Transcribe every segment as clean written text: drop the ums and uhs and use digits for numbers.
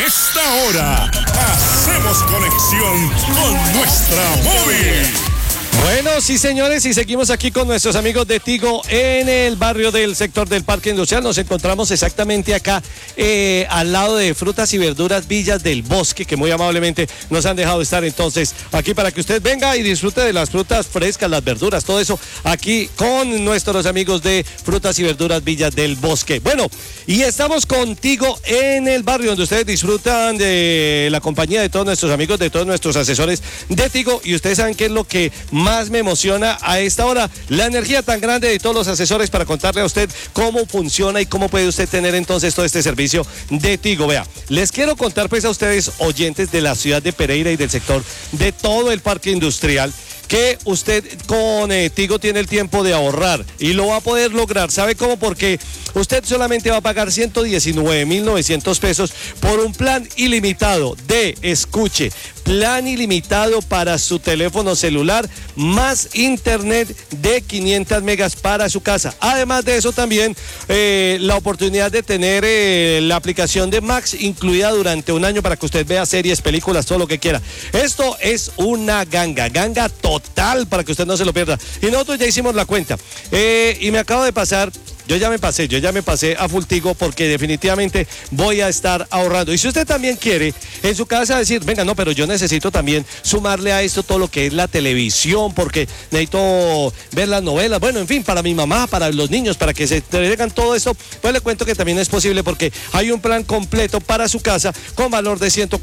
esta hora hacemos conexión con nuestra móvil. Bueno, sí señores, y seguimos aquí con nuestros amigos de Tigo en el barrio del sector del Parque Industrial. Nos encontramos exactamente acá al lado de Frutas y Verduras Villas del Bosque, que muy amablemente nos han dejado estar entonces aquí para que usted venga y disfrute de las frutas frescas, las verduras, todo eso aquí con nuestros amigos de Frutas y Verduras Villas del Bosque. Bueno, y estamos contigo en el barrio donde ustedes disfrutan de la compañía de todos nuestros amigos, de todos nuestros asesores de Tigo, y ustedes saben qué es lo que más me emociona a esta hora, la energía tan grande de todos los asesores para contarle a usted cómo funciona y cómo puede usted tener entonces todo este servicio de Tigo. Vea, les quiero contar pues a ustedes, oyentes de la ciudad de Pereira y del sector de todo el parque industrial, que usted con Tigo tiene el tiempo de ahorrar y lo va a poder lograr. ¿Sabe cómo? Porque usted solamente va a pagar 119.900 pesos por un plan ilimitado de, escuche, plan ilimitado para su teléfono celular más internet de 500 megas para su casa. Además de eso también la oportunidad de tener la aplicación de Max incluida durante un año para que usted vea series, películas, todo lo que quiera. Esto es una ganga total para que usted no se lo pierda. Y nosotros ya hicimos la cuenta y me acabo de pasar. Yo ya me pasé a full Tigo porque definitivamente voy a estar ahorrando. Y si usted también quiere en su casa decir, venga, no, pero yo necesito también sumarle a esto todo lo que es la televisión, porque necesito ver las novelas, bueno, en fin, para mi mamá, para los niños, para que se entregan todo esto, pues le cuento que también es posible porque hay un plan completo para su casa con valor de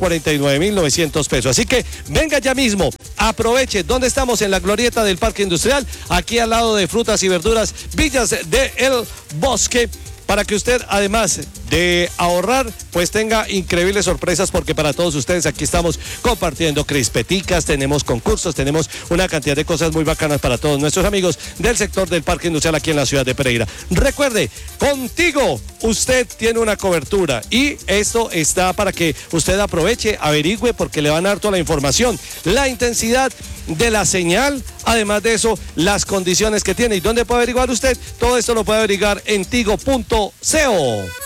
149.900 pesos. Así que venga ya mismo, aproveche. ¿Dónde estamos? En la glorieta del Parque Industrial, aquí al lado de Frutas y Verduras Villas del Bosque, para que usted, además de ahorrar, pues tenga increíbles sorpresas, porque para todos ustedes aquí estamos compartiendo crispeticas, tenemos concursos, tenemos una cantidad de cosas muy bacanas para todos nuestros amigos del sector del Parque Industrial aquí en la ciudad de Pereira. Recuerde, contigo usted tiene una cobertura y esto está para que usted aproveche, averigüe, porque le van a dar toda la información, la intensidad de la señal, además de eso, las condiciones que tiene. ¿Y dónde puede averiguar usted? Todo esto lo puede averiguar en tigo.co.